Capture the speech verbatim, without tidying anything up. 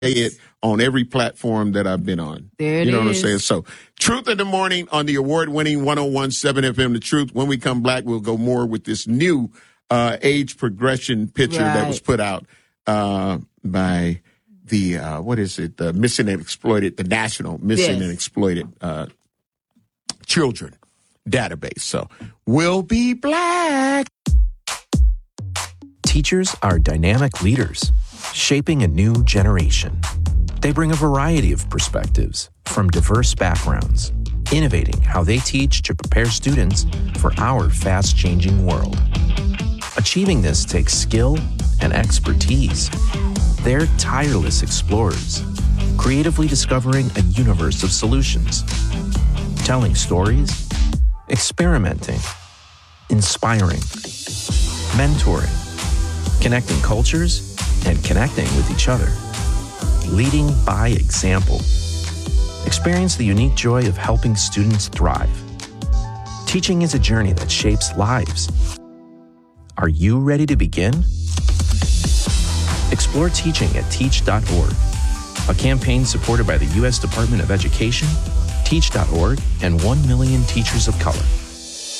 it on every platform that I've been on. There it you know is. what I'm saying? So, Truth in the Morning on the award-winning one oh one point seven F M, The Truth. When we come back, we'll go more with this new uh, age progression picture Right. that was put out uh, by the, uh, what is it, the Missing and Exploited, the National Missing Yes. and Exploited uh, Children database. So, we'll be black. Teachers are dynamic leaders, shaping a new generation. They bring a variety of perspectives from diverse backgrounds, innovating how they teach to prepare students for our fast-changing world. Achieving this takes skill and expertise. They're tireless explorers, creatively discovering a universe of solutions, telling stories, experimenting, inspiring, mentoring, connecting cultures, and connecting with each other. Leading by example. Experience the unique joy of helping students thrive. Teaching is a journey that shapes lives. Are you ready to begin? Explore teaching at teach dot org, a campaign supported by the U S Department of Education, teach dot org, and one million Teachers of Color.